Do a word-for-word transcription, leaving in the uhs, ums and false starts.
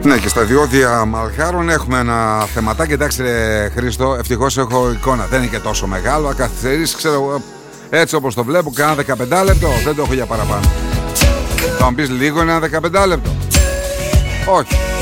Ναι, και στα διόδια Μαλχάρων έχουμε ένα θεματάκι. Εντάξει, ρε Χρήστο, ευτυχώς έχω εικόνα. Δεν είναι και τόσο μεγάλο. Αν καθυστερήσει, ξέρω, έτσι όπως το βλέπω, κάνα δεκαπέντε λεπτό. Δεν το έχω για παραπάνω. Θα μου πεις λίγο είναι ένα δεκαπέντε λεπτό. Όχι.